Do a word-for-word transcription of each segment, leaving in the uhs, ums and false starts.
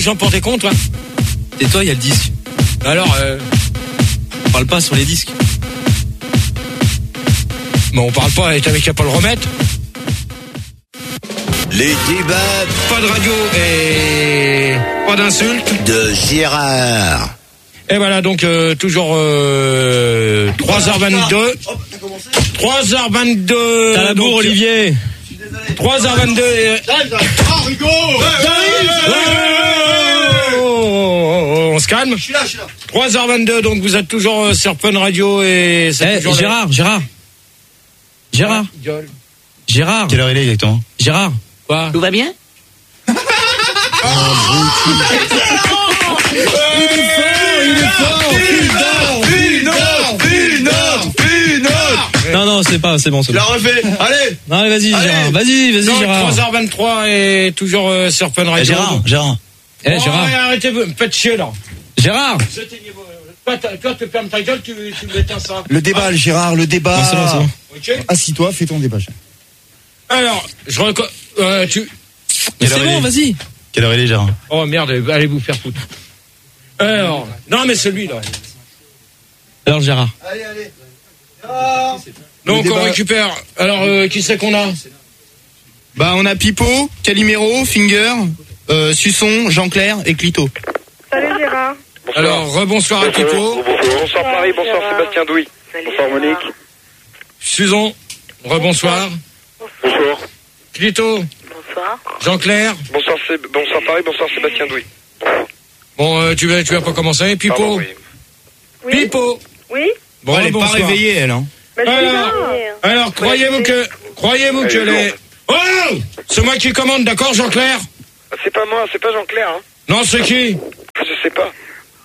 Jean pour tes comptes, toi. Et toi, il y a le disque. Alors, euh... on parle pas sur les disques. Bon, on parle pas, et t'avais qu'à pas le remettre. Les débats. Pas de radio et pas d'insultes. De Gérard. Et voilà, donc euh, toujours euh, trois heures vingt-deux. trois heures vingt-deux. T'as la bourre, Olivier. trois heures vingt-deux. Et... Oh, Hugo. On se calme. Je suis là, je suis là. trois heures vingt-deux, donc vous êtes toujours euh, sur Fun Radio et c'est Eh, toujours Gérard, les... Gérard. Gérard. Gueule. Gérard. Quelle heure il est exactement? Gérard. Quoi? Tout va bien? Non, non, c'est pas, c'est bon, c'est bon. La refait. Allez. Non, allez, vas-y, Allez. Gérard. Vas-y, vas-y, Donc, Gérard. trois heures vingt-trois et toujours euh, sur Fun Radio. Eh, Gérard, Gérard. Eh, Oh, Gérard. ouais, arrêtez, me faites chier, là. Gérard. Toi, toi, tu fermes ta gueule, tu, tu m'éteins ça. Le débat, Ah. Gérard, le débat. Non, c'est bon, c'est bon. Ok. Assis-toi, fais ton débat. Alors, je reco... Euh, tu... Mais Quelle c'est heure bon, il est vas-y. Quelle heure il est, Gérard? Oh merde, allez vous faire foutre. Alors, non mais celui-là. Alors, Gérard. Allez, allez. Donc Le on débat- récupère. Alors, euh, qui c'est qu'on a? Bah, on a Pipo, Calimero, Finger, euh, Suçon, Jean-Clair et Clito. Salut Gérard. Alors, rebonsoir à Pipo. Bonsoir Paris, bonsoir Sébastien Douy. Bonsoir Monique. Susan, rebonsoir. Bonsoir. Clito, Bonsoir. Jean-Clair. Bonsoir, Sé- bonsoir Paris, bonsoir Sébastien Douy. Bon, euh, tu vas, tu vas pas commencer. Pipo. Pardon, oui. Oui. Pipo. Oui. Bon, elle est pas bonsoir. réveillée, elle, hein. Bah, je suis Alors, là. alors, croyez-vous que, croyez-vous que Allez, les... Oh! C'est moi qui commande, d'accord, Jean-Clair? C'est pas moi, c'est pas Jean-Clair, hein. Non, c'est qui? Je sais pas.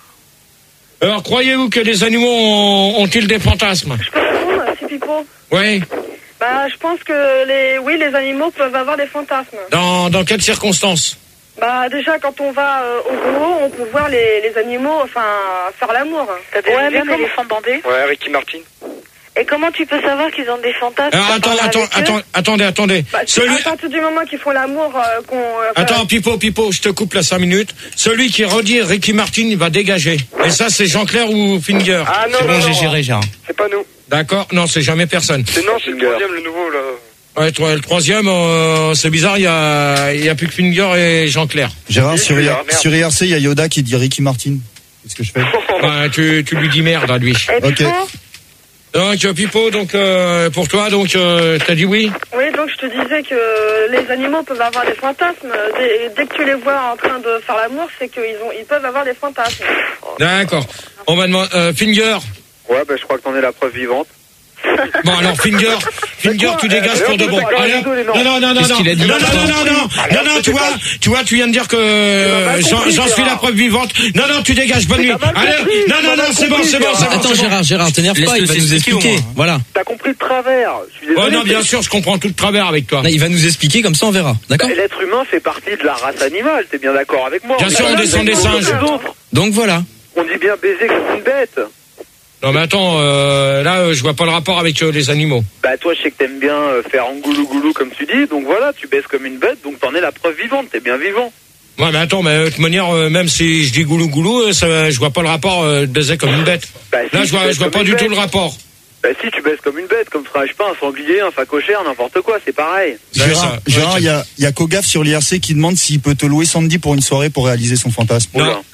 Alors, croyez-vous que les animaux ont- ont-ils des fantasmes? Je peux répondre, c'est Pipo. Oui. Bah, je pense que les, oui, les animaux peuvent avoir des fantasmes. Dans, dans quelles circonstances? Bah, déjà, quand on va euh, au zoo, on peut voir les, les animaux, enfin, faire l'amour. T'as déjà vu un éléphant bandé? Ouais, Ricky Martin. Et comment tu peux savoir qu'ils ont des fantasmes? Alors, T'as attends, parlé attends, avec eux? attends, attendez, attendez. Bah, c'est Celui... à partir du moment qu'ils font l'amour, euh, qu'on... euh, Attends, Pipo, Pipo, je te coupe là cinq minutes. Celui qui redit Ricky Martin, il va dégager. Et ça, c'est Jean-Clair ou Finger? Ah non, C'est non, bon, non, j'ai géré, Gérard. c'est pas nous. D'accord? Non, c'est jamais personne. C'est non, c'est le troisième, le nouveau, là. Ouais, toi, le troisième, euh, c'est bizarre, il y a, il y a plus que Finger et Jean-Clair. Gérard, Oui, sur, je suis I- là, merde. sur I R C, il y a Yoda qui dit Ricky Martin. Qu'est-ce que je fais? Bah, tu, tu lui dis merde à lui. Et Ok. Pipo? Donc, euh, Pipo, donc, euh, pour toi, donc, euh, t'as dit oui? Oui, donc je te disais que les animaux peuvent avoir des fantasmes. Dès, dès que tu les vois en train de faire l'amour, c'est qu'ils ont, ils peuvent avoir des fantasmes. D'accord. On va demander, euh, Finger. Ouais, bah je crois que t'en es la preuve vivante. Bon, alors, Finger, Finger, tu dégages pour de bon. Allez, hop. non, non, non, non, Qu'est-ce non, qu'il a dit non, non, non, non, non, non, non, tu vois, tu vois, tu viens de dire que euh, j'en j'en suis la preuve vivante. Non, non, tu dégages, bonne nuit. Allez, non, non, non, c'est bon, c'est bon, c'est bon. Attends, c'est bon. Gérard, Gérard, t'énerve pas, il va Laisse-le nous s'expliquer, expliquer. au moins. Voilà. T'as compris le travers. Je suis Oh non, bien sûr, je comprends tout de travers avec toi. Là, il va nous expliquer, comme ça, on verra. D'accord? L'être humain fait partie de la race animale, t'es bien d'accord avec moi? Bien sûr, on descend des singes. Donc voilà. On dit bien baiser comme une bête. Non, mais attends, euh, là, euh, je vois pas le rapport avec euh, les animaux. Bah toi, je sais que t'aimes bien euh, faire en goulou goulou comme tu dis, donc voilà, tu baises comme une bête, donc t'en es la preuve vivante, t'es bien vivant. Ouais, mais attends, mais euh, de toute manière, euh, même si je dis goulou goulou, euh, ça, je vois pas le rapport euh, de baiser comme une bête. Bah, si, Là, je tu vois, baises je vois comme pas une du tout bête. le rapport. Bah si, tu baises comme une bête, comme ferais, je sais pas, un sanglier, un phacochère, n'importe quoi, c'est pareil. Ouais, Gérard, ça. Gérard, Ouais, il y a, il y a Kogaf sur l'I R C qui demande s'il peut te louer Sandy pour une soirée pour réaliser son fantasme. Non. Oula.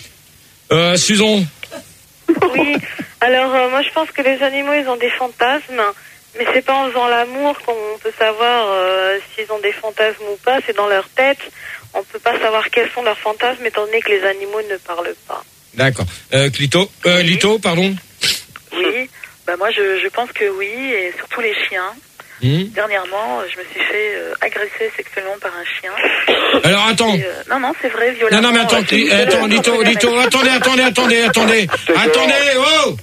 Euh, Susan. Oui. Alors, euh, moi, je pense que les animaux, ils ont des fantasmes. Mais c'est pas en faisant l'amour qu'on peut savoir euh, s'ils ont des fantasmes ou pas. C'est dans leur tête. On peut pas savoir quels sont leurs fantasmes, étant donné que les animaux ne parlent pas. D'accord. Euh, Clito, euh, Lito, pardon. Oui. Bah moi, je, je pense que oui, et surtout les chiens. Hmm. Dernièrement, je me suis fait euh, agresser sexuellement par un chien. Alors, attends. Et, euh, non, non, c'est vrai, Non, violemment. non, mais attends, Euh, c'est Cli- une attends, violence Lito, contre la Lito, nature. attendez, attendez, attendez, attendez, attendez, oh!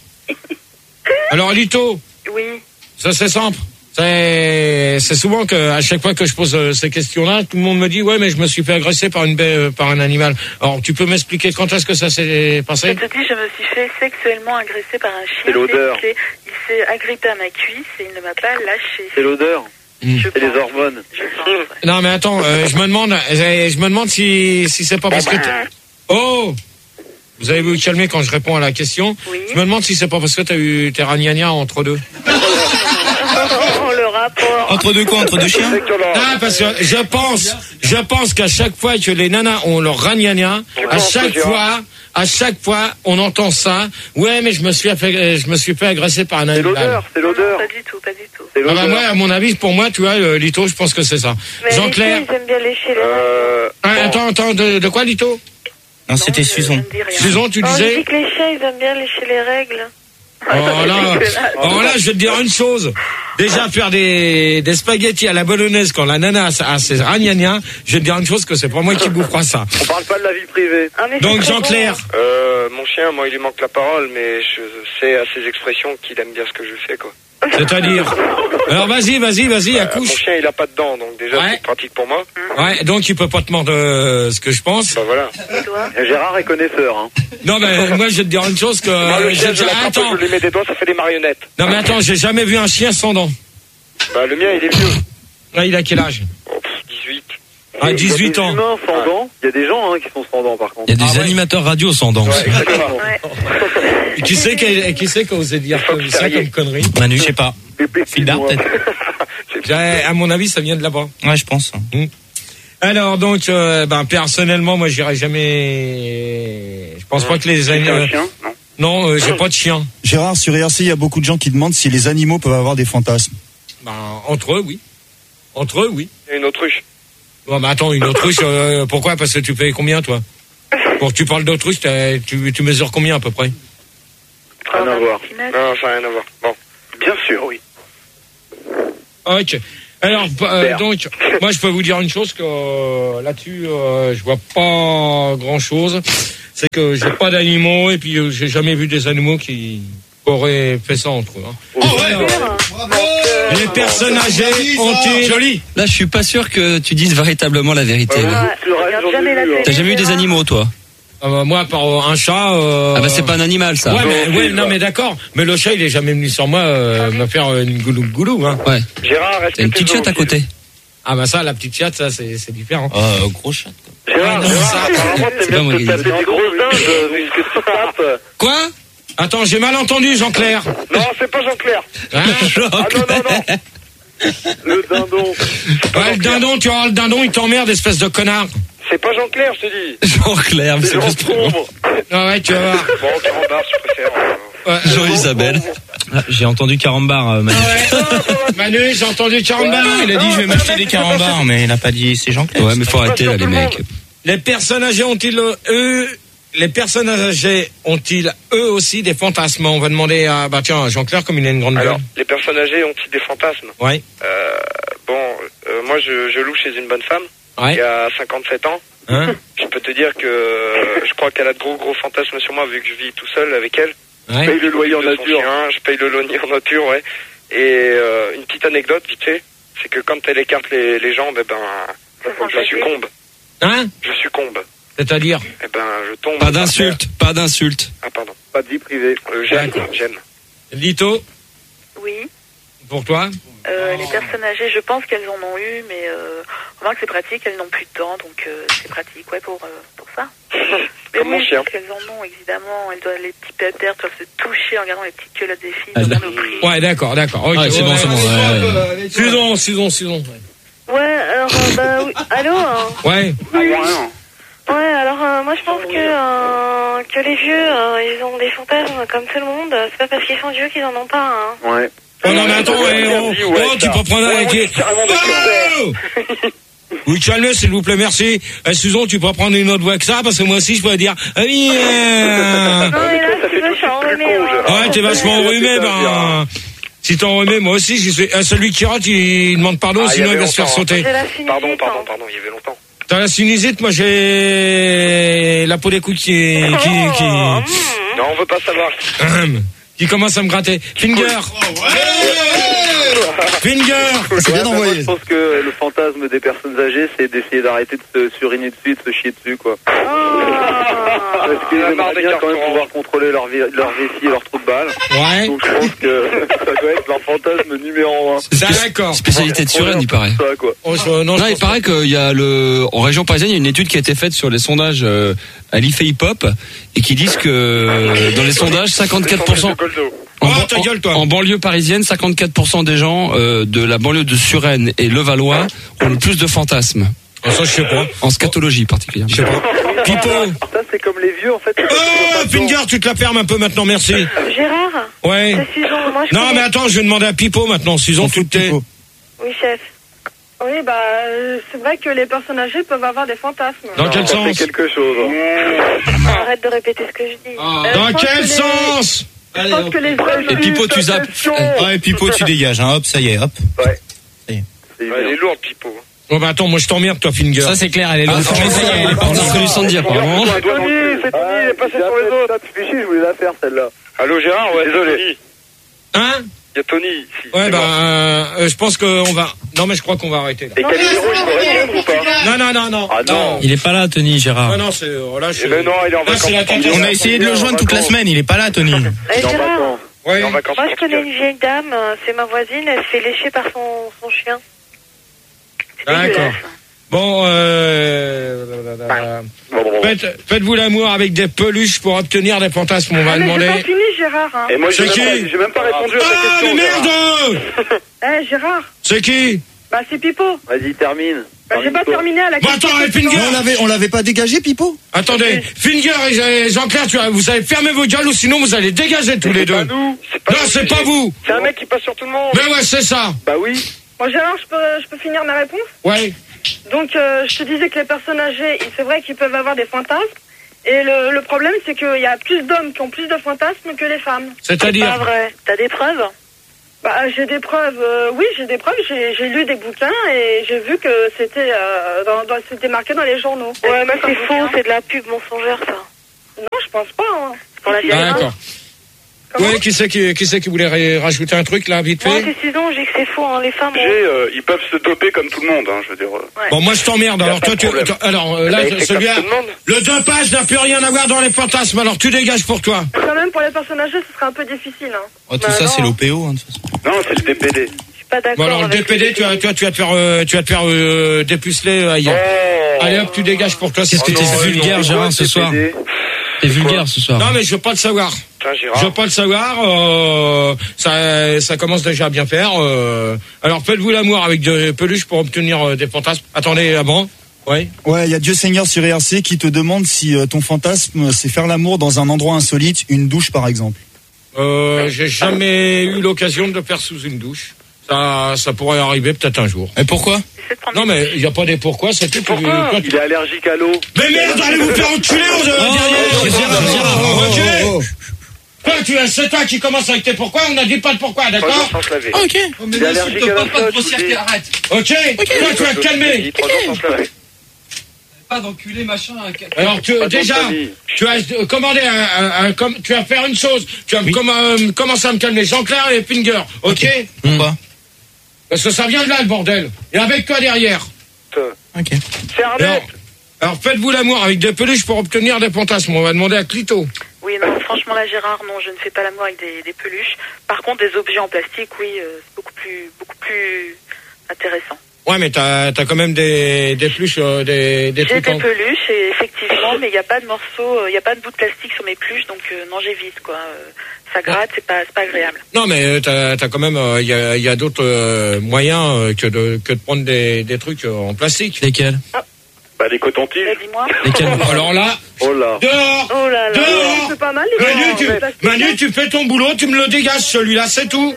Alors, Lito, Oui. ça c'est simple. C'est, c'est souvent que, à chaque fois que je pose euh, ces questions-là, tout le monde me dit, ouais, mais je me suis fait agresser par une baie, euh, par un animal. Alors, tu peux m'expliquer quand est-ce que ça s'est Je passé? te dis, je me suis fait sexuellement agresser par un chien. C'est l'odeur. Il s'est- Il s'est agrippé à ma cuisse et il ne m'a pas lâché. C'est l'odeur. C'est les hormones. Non, mais attends, euh, je me demande, euh, je me demande si, si c'est pas parce que t'as- oh! Vous allez vous calmer quand je réponds à la question. Oui. Je me demande si c'est pas parce que t'as eu tes ragnagnas entre deux. Oh, le rapport. Entre deux quoi? Entre deux chiens? Ah, parce que je pense, je pense qu'à chaque fois que les nanas ont leur ragnagna, à chaque fois, à chaque fois, on entend ça. Ouais, mais je me suis fait, je me suis fait agresser par un C'est animal. l'odeur, c'est Non, l'odeur. pas du tout, pas du tout. C'est Ah bah, l'odeur. moi, à mon avis, pour moi, tu vois, euh, Lito, je pense que c'est ça. Mais Jean-Claire. les filles, ils aiment bien lécher les Euh, Ah, attends, attends, de, de quoi, Lito? Non, c'était Susan. Susan, tu Oh, je disais? dis que les chiens, ils aiment bien lécher les règles. Oh là, oh là, je vais te dire une chose. Déjà faire des, des spaghettis à la bolognaise quand la nana a ses ragnagnas, je vais te dire une chose que c'est pas moi qui bouffera ça. on parle pas de la vie privée. Ah, mais c'est Donc très Jean-Claire, bon. Euh, mon chien, moi, il lui manque la parole, mais je sais à ses expressions qu'il aime bien ce que je fais, quoi. c'est-à-dire. Alors vas-y, vas-y, vas-y, Euh, mon accouche. chien, il a pas de dents, donc déjà, Ouais. c'est pratique pour moi. Ouais, donc il peut pas te mordre euh, ce que je pense. Bah voilà. Et toi Gérard est connaisseur. Hein. Non mais moi je vais te dire une chose que Moi, le j'ai- chien, je l'attrape, attends. je lui mets des doigts, ça fait des marionnettes. Non mais attends, j'ai jamais vu un chien sans dents. Bah, le mien, il est vieux. Ah, il a quel âge? Oh, pff, dix-huit. Ah, Il y a dix-huit des ans. humains sans dents. Il y a des gens hein, qui sont sans dents par contre. Il y a des Ah ouais. animateurs radio sans dents. Ouais, exactement. Ouais. Et qui c'est qui, qui c'est qui a osé dire comme ça comme connerie? Manu, je sais pas. Pépé, Fil d'art, excuse-moi. peut-être. J'ai- À mon avis, ça vient de là-bas. Ouais, je pense. Alors donc, euh, ben personnellement, moi, j'irai jamais. Je pense pas que les C'est un animaux. chien, non? Non, euh, j'ai pas de chien. Gérard, sur R C, il y a beaucoup de gens qui demandent si les animaux peuvent avoir des fantasmes. Ben entre eux, oui. Entre eux, oui. Il y a une autruche. Bon, bah attends, une autruche, euh, pourquoi? Parce que tu payes combien, toi? Pour que tu parles d'autruche, t'as- tu, tu mesures combien à peu près? Rien à voir. Non, ça n'a rien à voir. Bon. Bien sûr, oui. Ok. Alors, euh, donc, moi, je peux vous dire une chose que euh, là-dessus, euh, je vois pas grand-chose. C'est que j'ai pas d'animaux et puis euh, j'ai jamais vu des animaux qui auraient fait ça entre eux. Hein. Alors, les personnes âgées ont-ils... Joli. Là, je suis pas sûr que tu dises véritablement la vérité. Ouais, là. Ouais, c'est vrai, regarde j'en ai jamais la vu, hein. télé, T'as jamais eu des Gérard. animaux, toi? Ah bah, moi, par euh, un chat... Euh... Ah bah c'est pas un animal, ça. Ouais, mais, Non, ouais, c'est non, pas. mais d'accord. Mais le chat, il est jamais venu sur moi euh, me faire euh, une goulou goulou. Hein. Ouais. Gérard, est-ce T'as une que t'es petite chatte à zoophile? côté. Ah bah ça, la petite chatte, ça, c'est c'est différent. Oh, gros chat. Gérard, non, Gérard, ça- apparemment, C'est t'aimes pas moi bien qui te dis. taper des grosses dindes, vu ce que tu tapes. Quoi? Attends, j'ai mal entendu, Jean-Claire. Non, c'est pas Jean-Claire. Hein? Ah non, non, non. Le dindon. Ouais, le dindon, tu vois, le dindon, il t'emmerde, espèce de connard. C'est pas Jean-Claire, je te dis. Jean-Claire, mais C'est c'est juste pour sombre. Ah ouais, tu vas voir. Bon, Carambar, je préfère. euh, Ouais. Jean-Isabelle. Ah, j'ai entendu carambar, euh, Manu. Manu, j'ai entendu Carambar. Il a dit je vais m'acheter des carambars, mais il a pas dit c'est Jean-Claire. Ouais, mais faut arrêter là, les mecs. Les personnes âgées ont-ils, euh, eux, les personnes âgées ont-ils, eux aussi, des fantasmes? On va demander à, bah tiens, Jean-Claire, comme il a une grande Alors, gueule. les personnes âgées ont-ils des fantasmes? Ouais, Euh, bon, euh, moi, je, je loue chez une bonne femme qui ouais. a cinquante-sept ans. Hein? Je peux te dire que euh, je crois qu'elle a de gros gros fantasmes sur moi vu que je vis tout seul avec elle. Ouais. Paye le loyer en De son nature. chien, je paye le loyer en nature, ouais. Et euh, une petite anecdote, vite fait, c'est que quand elle écarte les, les jambes, eh ben, je succombe. Hein? Je succombe. C'est-à-dire? Eh ben, je tombe. Pas par d'insulte, pas d'insulte. terre. Ah, pardon. Pas de vie privée. Euh, j'aime, D'accord. j'aime. Lito, Oui. pour toi? Euh, les personnes âgées, je pense qu'elles en ont eu, mais euh, remarque c'est pratique, elles n'ont plus de dents, donc euh, c'est pratique, ouais, pour, euh, pour ça. Mais Comme oui, mon chien. parce qu'elles en ont, évidemment, elles doivent, les petits pépères doivent se toucher en regardant les petites culottes des filles Ah, dans là. nos prix. Ouais, d'accord, d'accord. Ok, Ouais, c'est bon, c'est bon, ouais, ouais. Suivons, suivons, suivons. Ouais, alors, euh, bah oui, allô hein. Ouais. Ouais, alors euh, moi je pense que, euh, que les vieux, euh, ils ont des fantasmes comme tout le monde, c'est pas parce qu'ils sont vieux qu'ils en ont pas, hein. Ouais. Oh non, mais attends, ouais, oh, oh, tu peux prendre avec les... Oh oui, calmez, s'il vous plaît, merci. Eh, Susan, tu peux prendre une autre voix que ça, parce que moi aussi, je pourrais dire... Ah oui, euh... Non, mais là, si je suis enrhumée, hein. Ouais, t'es vachement enrhumé, ben... Si t'es enrhumé, moi aussi, j'y suis... eh, celui qui rate, il demande pardon, Ah, il y sinon il avait va se faire longtemps, sauter. J'ai la sinusite, Pardon, pardon, hein. pardon, il y avait longtemps. T'as la sinusite, moi j'ai la peau des couilles qui... qui, qui... Non, on veut pas savoir. qui commence à me gratter. Finger. Finger. C'est bien Ouais, envoyé. moi, je pense que le fantasme des personnes âgées, c'est d'essayer d'arrêter de se suriner dessus et de se chier dessus, quoi. Parce qu'ils aimeraient bien quand même pouvoir contrôler leur, vi- leur vessie et leur trou de balle. Ouais. Donc je pense que ça doit être leur fantasme numéro un. D'accord. Spécialité de Suresnes, il paraît. Ça, quoi. Oh, je- non, Non, je il pense paraît qu'il y a le, en région parisienne, il y a une étude qui a été faite sur les sondages euh, à l'I F E Hip Hop et qui disent que euh, dans les sondages, cinquantaquatre pour cent. En, Oh, ban- ta gueule, toi. en- en banlieue parisienne, cinquantaquatre pour cent des gens euh, de la banlieue de Suresnes et Levallois ont le plus de fantasmes. pas. Ça, je sais pas. En scatologie particulièrement. Je sais pas. Pipo. Ça, c'est comme les vieux, en fait. Oh, Finger, tu te la fermes un peu maintenant, merci. Gérard, Ouais. c'est Susan. Moi, je Non, connais- mais attends, je vais demander à Pipo maintenant, s'ils ont tout tes. Oui, chef. Oui, bah, euh, c'est vrai que les personnes âgées peuvent avoir des fantasmes. Dans quel Ça sens? fait quelque chose. Arrête de répéter ce que je dis. Euh, Dans je pense quel que les- sens? Je pense que les Et Pipo, tu zappes. Ouais, Pipo, tu dégages, hein. Hop, ça y est, hop. C'est Ouais, il bien. est lourd, Pipo. Oh, bah attends, moi je t'emmerde, toi, Finger. Ça c'est clair, elle est là. Ah, ça y est, elle est partie. C'est du sans dire, apparemment. C'est Tony, c'est Tony, il est passé sur les autres. Tu fais chier, je voulais la faire, celle-là. Allô, Gérard? Ouais, désolé. Hein? Il y a Tony ici. Ouais, C'est bah, moi. euh, je pense qu'on va. Non, mais je crois qu'on va arrêter là. Et Calimero, il peut répondre ou pas? Non, non, non, non. Ah non. Il est pas là, Tony, Gérard. Non, non, c'est. oh, là, Eh c'est- ben non, il est en Là, vacances. c'est la catastrophe. On a essayé de le joindre toute la semaine, il est pas là, Tony. Eh, Il est en Gérard, vacances. Il Ouais. est en vacances. moi, je connais Portugal. une vieille dame, euh, c'est ma voisine, elle se fait lécher par son, son chien. C'est D'accord. dégueulasse. Bon, euh. Bon, bon, bon. Faites, faites-vous l'amour avec des peluches pour obtenir des fantasmes, on va Ah, mais demander. j'ai pas fini, Gérard. Hein. Et moi, j'ai C'est même, qui pas- j'ai même pas répondu à ta Ah, question. mais Gérard. merde! Eh, Gérard, C'est qui? bah, c'est Pipo. Vas-y, termine. Bah, j'ai pas Termine-toi. terminé à la Bon, question. attends, eh, précédente. Finger. On l'avait, on l'avait pas dégagé, Pipo? Attendez, Finger et Jean-Claire, tu, vous allez fermer vos gueules ou sinon vous allez dégager tous les deux. C'est pas nous. C'est pas Non, nous, c'est pas vous. C'est un mec qui passe sur tout le monde. Mais ouais, c'est ça. Bah oui. Bon, Gérard, je peux, je peux finir ma réponse? Ouais. Donc, euh, je te disais que les personnes âgées, c'est vrai qu'ils peuvent avoir des fantasmes. Et le, le problème, c'est qu'il y a plus d'hommes qui ont plus de fantasmes que les femmes. C'est pas C'est-à-dire. vrai. T'as des preuves? Bah, j'ai des preuves. euh, oui, j'ai des preuves. J'ai, j'ai lu des bouquins et j'ai vu que c'était, euh, dans, dans- c'était marqué dans les journaux. Ouais, mais Comme c'est faux, bouquin. c'est de la pub mensongère, ça. Non, je pense pas. Hein. C'est pour la Si, vieille. si, D'accord. Comment Ouais, qui c'est qui, qui c'est qui voulait ra- rajouter un truc là, vite Moi, fait? c'est Susan, j'ai que c'est faux, hein. Les femmes J'ai, ont... euh, ils peuvent se doper comme tout le monde, hein, je veux dire. euh. Bon, moi je t'emmerde. Y a Alors pas toi, de tu, problème. tu- alors euh, là, Bah, c'est celui-là, comme tout le monde. le dopage n'a plus rien à voir dans les fantasmes. Alors tu dégages pour toi. Quand même, pour les personnes âgées, ce serait un peu difficile. Hein. Oh, tout Bah, ça, non. c'est l'O P O, hein, de toute façon. Non, c'est le D P D. Je suis pas d'accord Bon alors le avec D P D, tu vas, tu vas, tu vas te faire, euh, tu vas te faire euh, dépuceler euh, ailleurs. Oh. Allez hop, tu dégages pour toi. Qu'est-ce que c'est t'es tout. vulgaire, C'est Gérard, quoi, ce le soir? D P D? T'es vulgaire ce soir. Non mais je veux pas le savoir. Tiens, Je Gérard. veux pas le savoir. Euh, ça, ça commence déjà à bien faire. Euh, alors faites-vous l'amour avec des peluches pour obtenir euh, des fantasmes. Attendez, avant. Ouais. Ouais, il y a Dieu Seigneur sur R C qui te demande si euh, ton fantasme, c'est faire l'amour dans un endroit insolite, une douche par exemple. Euh, j'ai jamais eu l'occasion de le faire sous une douche. Ça, ça pourrait arriver peut-être un jour. Et pourquoi? Essaie de prendre Non mais il y a pas des pourquoi, c'est tout. Pourquoi Toi, tu- Il est allergique à l'eau. Mais merde, allez vous faire enculer euh, derrière. Gérard, Gérard, Ok. Toi, tu es, c'est toi qui commence avec tes pourquoi. On n'a dit pas de pourquoi, Trois jours d'accord? sans se laver. Ok. Il est allergique à la flotte. je vous dis. Ok. Toi, tu vas te calmer. Il dit trois jours sans se laver. Pas d'enculé, machin. Alors tu, Pas de déjà, famille. tu as euh, commandé un, un- un- comme, tu vas faire une chose. Tu vas comm- euh, commencer à me calmer, Jean-Claire et Finger, ok? Pourquoi? Parce que ça vient de là le bordel. Et avec quoi derrière? Ok. C'est Alors, Arnett. alors faites-vous l'amour avec des peluches pour obtenir des fantasmes. On va demander à Clito. Oui, non, franchement, là, Gérard, non, je ne fais pas l'amour avec des, des peluches. Par contre, des objets en plastique, oui, euh, c'est beaucoup plus, beaucoup plus intéressant. Ouais, mais t'as as quand même des des peluches, euh, des des J'ai trucs. des en- peluches, et effectivement, mais il n'y a pas de morceaux, il n'y a pas de bout de plastique sur mes peluches, donc euh, non, j'évite, quoi. Euh, ça gratte, c'est pas, c'est pas agréable. Non, mais euh, t'as as quand même, il y a, y a d'autres euh, moyens euh, que de que de prendre des des trucs euh, en plastique. Lesquels? Bah, les cotons-tiges. Là, dis-moi. Lesquels? Alors là, Oh là. dehors. Oh là là. Dehors. C'est pas mal, les Manu, gars. tu, Le plastique. Manu, tu fais ton boulot, tu me le dégages celui-là, c'est tout.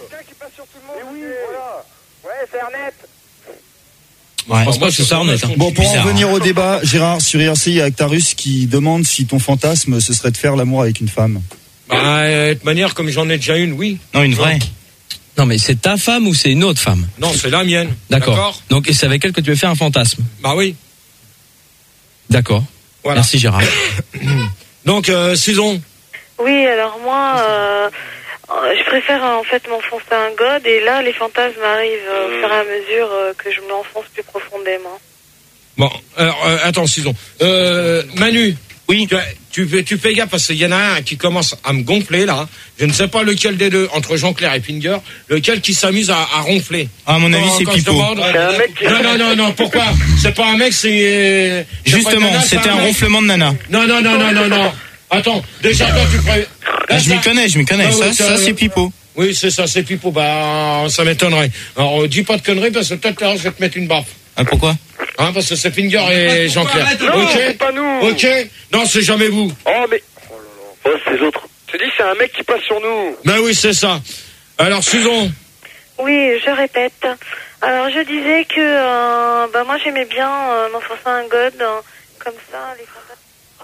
Je pense pas que c'est ça, honnête. hein. Bon, pour en Bizarre, revenir hein. au débat, Gérard, sur R C, il y a Actarus qui demande si ton fantasme, ce serait de faire l'amour avec une femme. Bah, de toute manière, comme j'en ai déjà une, oui. Non, une vraie. Non, mais c'est ta femme ou c'est une autre femme? Non, c'est la mienne. D'accord. Donc, et c'est avec elle que tu veux faire un fantasme? Bah oui. D'accord. Voilà. Merci, Gérard. Donc, euh, Susan. Oui, alors moi, euh, Euh, Je préfère euh, en fait m'enfoncer un god et là les fantasmes arrivent euh, au fur et à mesure euh, que je m'enfonce plus profondément. Bon, alors, euh, attends, Susan. Euh, Manu. Oui. Tu, tu, fais- tu fais gaffe parce qu'il y en a un qui commence à me gonfler, là. Je ne sais pas lequel des deux, entre Jean-Claire et Finger, lequel qui s'amuse à, à ronfler. À mon avis, Quand- c'est quand je Pipo. demande- C'est un mec qui- Non, non, non, non, pourquoi? C'est pas un mec, c'est... c'est pas Justement, une nana, c'est c'était un mec. ronflement de nana. Non, non, non, non, non, non. Attends, déjà, toi, tu ferais... Ah, je m'y connais, je m'y connais. Ah Ça, oui, ça, ça, c'est euh, Pipo. Oui, c'est ça, c'est Pipo. Bah, ça m'étonnerait. Alors, euh, dis pas de conneries parce que peut-être là, je vais te mettre une baffe. Ah, pourquoi? Hein, parce que c'est Finger et Jean-Claire. Non, Ok. c'est pas nous. Ok. Non, c'est jamais vous. Oh, mais. Oh là là. Oh, c'est l'autre. Je te dis, c'est un mec qui passe sur nous. Ben oui, c'est ça. Alors, Susan. Oui, je répète. Alors je disais que euh, bah, moi j'aimais bien euh, m'enfoncer un god euh, comme ça, les fantasmes.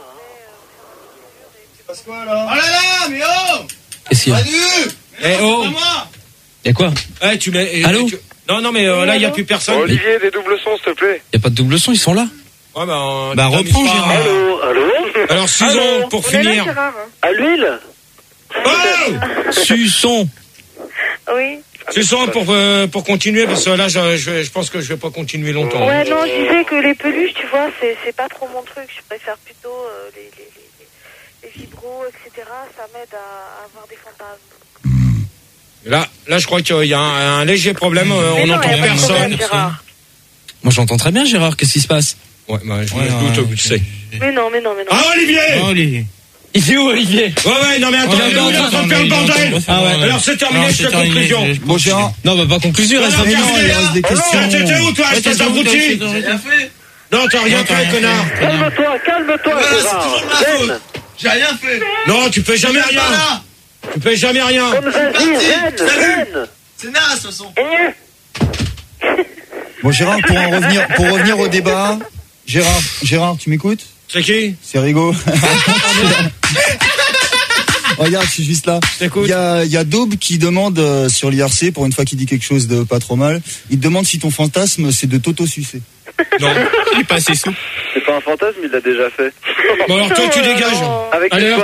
Oh là là, mais oh Qu'est-ce qu'il y a? Eh oh. Y a quoi? Eh, tu mets. eh, Allô tu- Non, non, mais euh, là, il n'y a plus personne. Oh, Olivier, des doubles sons, s'il te plaît. Y a pas de double son, ils sont là. Ouais, bah, euh, Bah, t'amuses reprends, pas. Gérard. Allô, allô. Alors, Susan, Allô pour On est là, finir. Gérard. À l'huile. Oh Suçon. Oui. Susan, pour, euh, pour continuer, parce que là, je, je, je pense que je vais pas continuer longtemps. Ouais, non, je disais que les peluches, tu vois, c'est c'est pas trop mon truc. Je préfère plutôt euh, les, les, les, les vibros, et cetera. Ça m'aide à, à avoir des fantasmes. Là, là, je crois qu'il y a un, un léger problème. euh, Mais on non, n'entend y a pas de personne. problème, Gérard. Moi, j'entends très bien, Gérard. Qu'est-ce qui se passe? Ouais, bah, je Ouais, me doute, ouais, tu sais. Mais non, mais non, mais non. Ah, Olivier! Oh, Olivier. Il est où, Olivier? Ouais, ouais, non, mais attends, Ouais, il est en non, train non, de faire le mais il est en train bordel. de faire Ah ouais. le- Alors, c'est terminé, Non, je c'est fais terminé, conclusion. je- Bon, Gérard, Non, bah, pas conclusion, il reste Non, vingt non, minutes. terminé. il reste des Oh non, questions. t'étais où, toi? Ouais, Espèce t'as où, d'abruti? t'as rien fait. Non, t'as rien Non, t'as fait, rien connard. fait. Calme-toi, calme-toi, Gérard. Zen. J'ai rien fait. Non, tu fais jamais rien. Tu fais jamais rien. Comme vas-y, zen, zen. C'est naze, de toute façon. Bon, Gérard, pour en revenir, pour revenir au débat, Gérard, Gérard, tu m'écoutes? C'est qui? C'est Rigaud. Regarde, je suis juste là. t'écoute. Il y a, il y a Daube qui demande euh, sur l'I R C, pour une fois qu'il dit quelque chose de pas trop mal, il te demande si ton fantasme c'est de t'auto-sucer. Non. Il est pas assez souple. C'est pas un fantasme, il l'a déjà fait. Bon, alors, toi, tu dégages. Avec Allez, une hop.